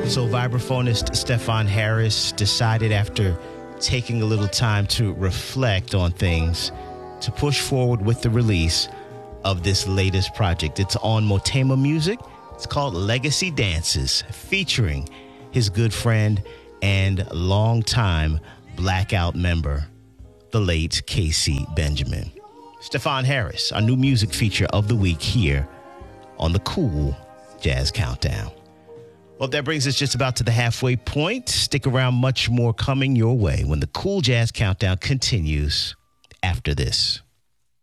So vibraphonist Stefan Harris decided after taking a little time to reflect on things to push forward with the release of this latest project. It's on Motema Music. It's called Legacy Dances, featuring his good friend and longtime Blackout member, the late Casey Benjamin. Stefan Harris, our new music feature of the week here on the Cool Jazz Countdown. Well, that brings us just about to the halfway point. Stick around, much more coming your way when the Cool Jazz Countdown continues after this.